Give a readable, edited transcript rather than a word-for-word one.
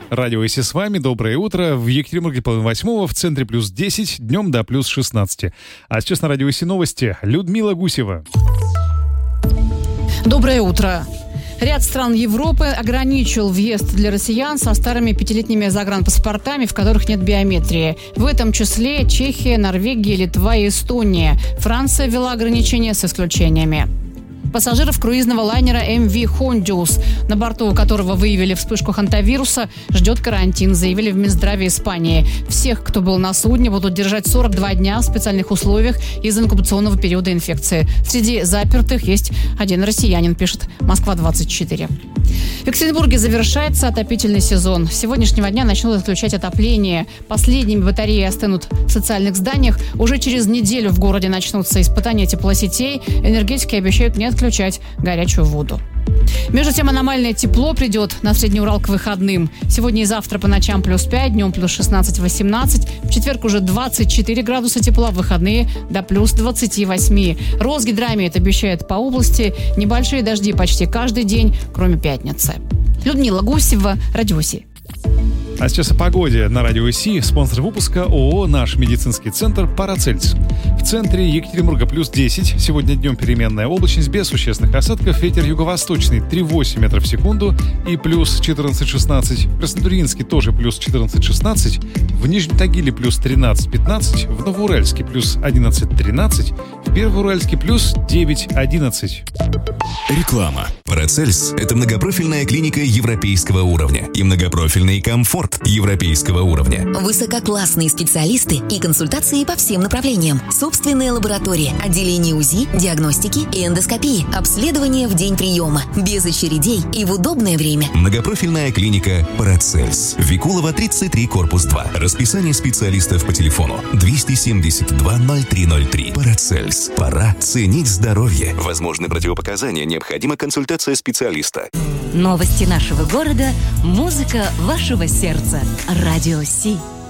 Радио ИСИ с вами. Доброе утро. В Екатеринбурге 8:30, в центре плюс 10, днем до плюс 16. А сейчас на Радио ИСИ новости. Людмила Гусева. Доброе утро. Ряд стран Европы ограничил въезд для россиян со старыми 5-летними загранпаспортами, в которых нет биометрии. В этом числе Чехия, Норвегия, Литва и Эстония. Франция ввела ограничения с исключениями. Пассажиров круизного лайнера MV Hondius, на борту которого выявили вспышку хантавируса, ждет карантин, заявили в Минздраве Испании. Всех, кто был на судне, будут держать 42 дня в специальных условиях из-за инкубационного периода инфекции. Среди запертых есть один россиянин, пишет Москва-24. В Екатеринбурге завершается отопительный сезон. С сегодняшнего дня начнут отключать отопление. Последними батареи остынут в социальных зданиях. Уже через неделю в городе начнутся испытания теплосетей. Энергетики обещают не отключать горячую воду. Между тем, аномальное тепло придет на Средний Урал к выходным. Сегодня и завтра по ночам плюс 5, днем плюс 16-18. В четверг уже 24 градуса тепла, в выходные до плюс 28. Росгидромет обещает по области небольшие дожди почти каждый день, кроме пятницы. Людмила Гусева, Радио ИСИ. А сейчас о погоде на Радио ИСИ. Спонсор выпуска ООО «Наш медицинский центр Парацельс». В центре Екатеринбурга плюс 10. Сегодня днем переменная облачность без существенных осадков. Ветер юго-восточный 3,8 метров в секунду и плюс 14-16. В Краснотурьинске тоже плюс 14-16. В Нижнем Тагиле плюс 13-15. В Новоуральске плюс 11-13. В Первоуральске плюс 9-11. Реклама. Парацельс – это многопрофильная клиника европейского уровня и многопрофильный комфорт европейского уровня. Высококлассные специалисты и консультации по всем направлениям. Собственная лаборатория, отделение УЗИ, диагностики и эндоскопии, обследование в день приема, без очередей и в удобное время. Многопрофильная клиника Парацельс. Викулова, 33, корпус 2. Расписание специалистов по телефону 272-0303. Парацельс. Пора ценить здоровье. Возможны противопоказания, необходима консультация специалиста. Новости нашего города, музыка вашего сердца. Радио ИСИ.